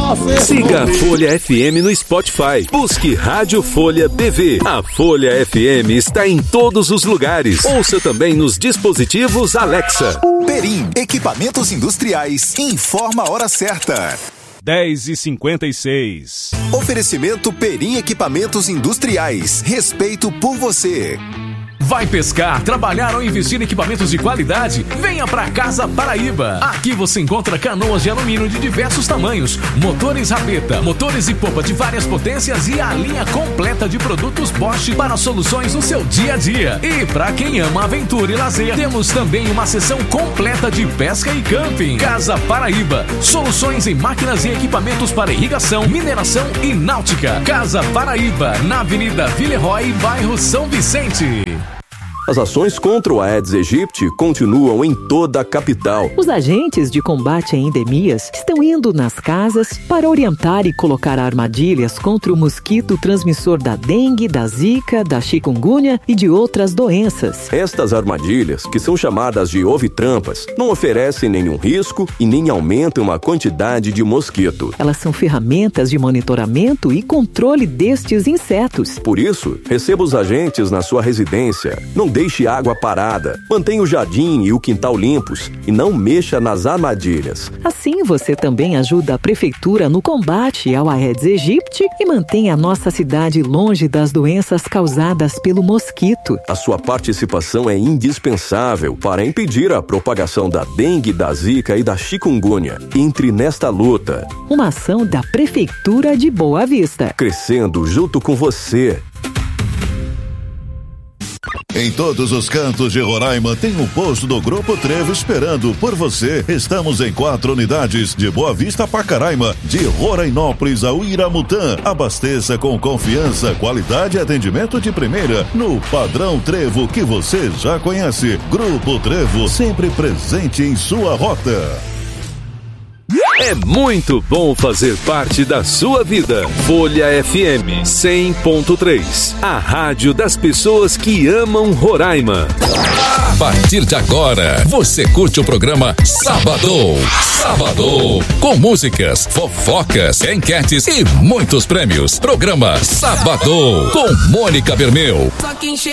Siga a Folha FM no Spotify. Busque Rádio Folha PV. A Folha FM está em todos os lugares. Ouça também nos dispositivos Alexa. Perim, equipamentos industriais. Informa a hora certa. 10h56. Oferecimento Perim Equipamentos Industriais. Respeito por você. Vai pescar, trabalhar ou investir em equipamentos de qualidade? Venha pra Casa Paraíba. Aqui você encontra canoas de alumínio de diversos tamanhos, motores rabeta, motores e popa de várias potências e a linha completa de produtos Bosch para soluções no seu dia a dia. E pra quem ama aventura e lazer, temos também uma seção completa de pesca e camping. Casa Paraíba, soluções em máquinas e equipamentos para irrigação, mineração e náutica. Casa Paraíba, na Avenida Villeroy, bairro São Vicente. As ações contra o Aedes aegypti continuam em toda a capital. Os agentes de combate a endemias estão indo nas casas para orientar e colocar armadilhas contra o mosquito transmissor da dengue, da zika, da chikungunya e de outras doenças. Estas armadilhas, que são chamadas de ovitrampas, não oferecem nenhum risco e nem aumentam a quantidade de mosquito. Elas são ferramentas de monitoramento e controle destes insetos. Por isso, receba os agentes na sua residência. Não deixe água parada. Mantenha o jardim e o quintal limpos e não mexa nas armadilhas. Assim, você também ajuda a prefeitura no combate ao Aedes aegypti e mantém a nossa cidade longe das doenças causadas pelo mosquito. A sua participação é indispensável para impedir a propagação da dengue, da zika e da chikungunya. Entre nesta luta. Uma ação da Prefeitura de Boa Vista. Crescendo junto com você. Em todos os cantos de Roraima tem um posto do Grupo Trevo esperando por você. Estamos em 4 unidades de Boa Vista a Pacaraima, de Rorainópolis ao Iramutã. Abasteça com confiança, qualidade e atendimento de primeira no padrão Trevo que você já conhece. Grupo Trevo, sempre presente em sua rota. É muito bom fazer parte da sua vida. Folha FM 100.3, a rádio das pessoas que amam Roraima. A partir de agora, você curte o programa Sabadão. Sabadão, com músicas, fofocas, enquetes e muitos prêmios. Programa Sabadão, com Mônica Bermeu.